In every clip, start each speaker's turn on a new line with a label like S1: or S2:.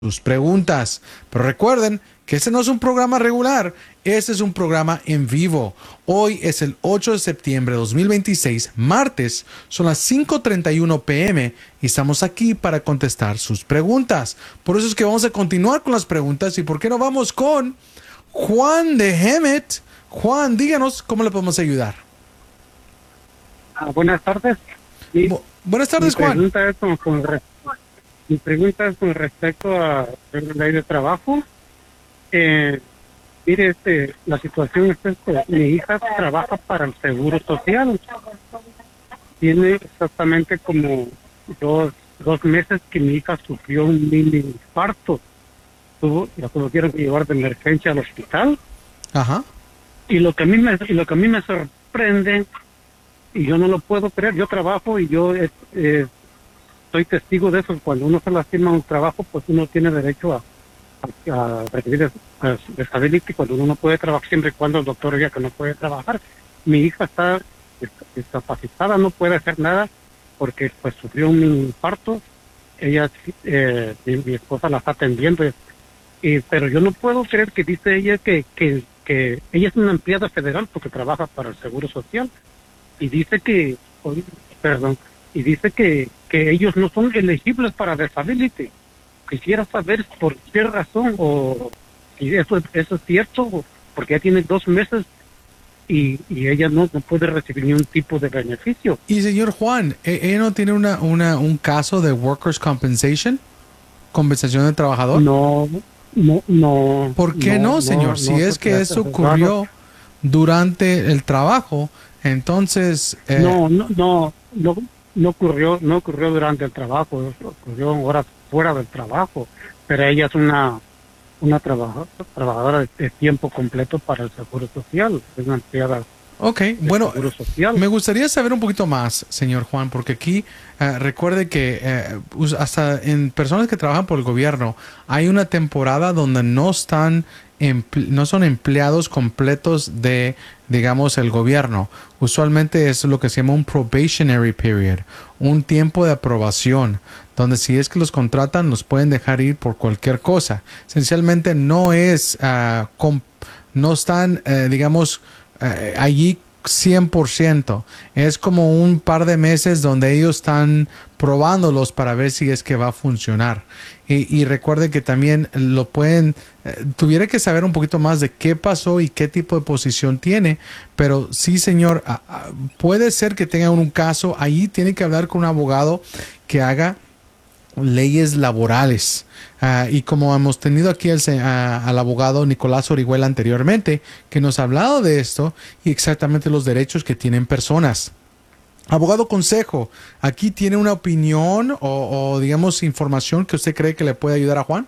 S1: sus preguntas. Pero recuerden que este no es un programa regular, este es un programa en vivo. Hoy es el 8 de septiembre de 2026, martes, son las 5:31 p.m. y estamos aquí para contestar sus preguntas. Por eso es que vamos a continuar con las preguntas y por qué no vamos con Juan de Hemet. Juan, díganos cómo le podemos ayudar.
S2: Buenas tardes. Mi,
S1: Buenas
S2: mi
S1: tardes, Juan.
S2: pregunta es mi pregunta es con respecto a la ley de trabajo. Mire, la situación es esta. Mi hija trabaja para el Seguro Social. Tiene exactamente como dos meses que mi hija sufrió un mini infarto. La tuvieron que llevar de emergencia al hospital.
S1: Ajá.
S2: Y lo que a mí me sorprende, y yo no lo puedo creer, yo trabajo y yo soy testigo de eso. Cuando uno se lastima en un trabajo, pues uno tiene derecho a recibir disability cuando uno no puede trabajar, siempre y cuando el doctor diga que no puede trabajar. Mi hija está discapacitada, no puede hacer nada porque pues sufrió un infarto. Ella, mi esposa la está atendiendo, pero yo no puedo creer que dice ella que ella es una empleada federal porque trabaja para el Seguro Social y dice que ellos no son elegibles para disability. Quisiera saber por qué razón, o si eso es cierto, porque ya tiene 2 meses y ella no puede recibir ningún tipo de beneficio.
S1: Y señor Juan, ¿ella no tiene un caso de workers' compensation? ¿Compensación del trabajador?
S2: No, no, no.
S1: ¿Por qué no, señor? Si es
S2: Porque
S1: que eso ocurrió durante el trabajo, entonces...
S2: no ocurrió durante el trabajo, ocurrió en horas fuera del trabajo, pero ella es una trabajadora de tiempo completo para el Seguro Social, es una empleada
S1: Ok,
S2: del
S1: bueno,
S2: Seguro Social.
S1: me gustaría saber un poquito más, señor Juan, porque aquí recuerde que hasta en personas que trabajan por el gobierno hay una temporada donde no son empleados completos de, digamos, el gobierno. Usualmente es lo que se llama un probationary period, un tiempo de aprobación, donde si es que los contratan los pueden dejar ir por cualquier cosa. Esencialmente no están, digamos, allí 100%. Es como un par de meses donde ellos están probándolos para ver si es que va a funcionar. Y recuerde que también lo pueden, tuviera que saber un poquito más de qué pasó y qué tipo de posición tiene, pero sí, señor, puede ser que tenga un caso, ahí tiene que hablar con un abogado que haga leyes laborales. Y como hemos tenido aquí al abogado Nicolás Orihuela anteriormente, que nos ha hablado de esto y exactamente los derechos que tienen personas. Abogado consejo, ¿aquí tiene una opinión o digamos información que usted cree que le puede ayudar a Juan?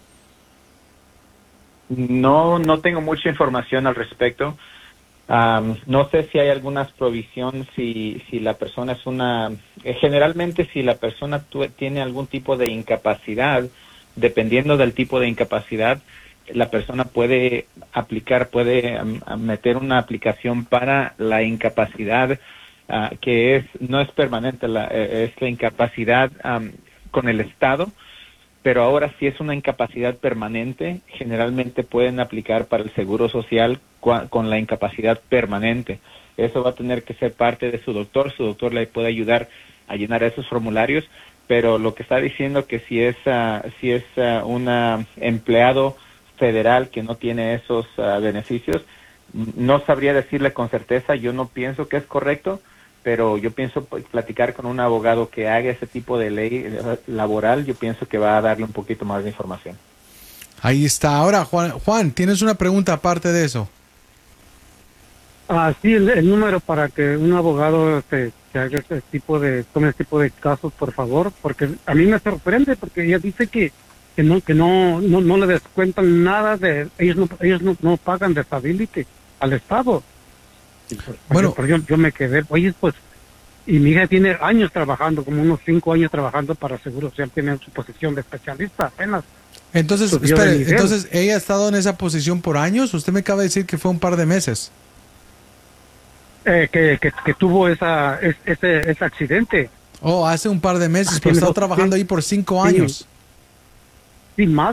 S3: No tengo mucha información al respecto. No sé si hay algunas provisiones, si la persona es generalmente si la persona tiene algún tipo de incapacidad, dependiendo del tipo de incapacidad, la persona puede meter una aplicación para la incapacidad que no es permanente, es la incapacidad con el Estado. Pero ahora si es una incapacidad permanente, generalmente pueden aplicar para el Seguro Social con la incapacidad permanente. Eso va a tener que ser parte de su doctor le puede ayudar a llenar esos formularios, pero lo que está diciendo que si es un empleado federal que no tiene esos beneficios, no sabría decirle con certeza, yo no pienso que es correcto, pero yo pienso platicar con un abogado que haga ese tipo de ley laboral, yo pienso que va a darle un poquito más de información.
S1: Ahí está. Ahora, Juan, ¿tienes una pregunta aparte de eso?
S2: Sí, el número para que un abogado que haga tome ese tipo de casos, por favor, porque a mí me sorprende, porque ella dice que no le descuentan nada ellos no pagan disability al Estado. Bueno, yo me quedé, oye, pues, y mi hija tiene años trabajando, como unos 5 años trabajando para Seguro Social, tiene su posición de especialista apenas.
S1: Entonces, espere, entonces ella ha estado en esa posición por años. Usted me acaba de decir que fue un par de meses.
S2: Que tuvo ese accidente.
S1: Oh, hace un par de meses, pero ha estado trabajando ahí por 5 años.
S2: sí, más